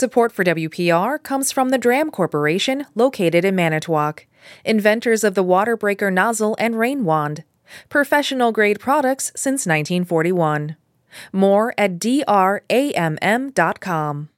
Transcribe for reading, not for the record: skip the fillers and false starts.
Support for WPR comes from the Dram Corporation, located in Manitowoc, inventors of the water breaker nozzle and rain wand. Professional-grade products since 1941. More at dramm.com.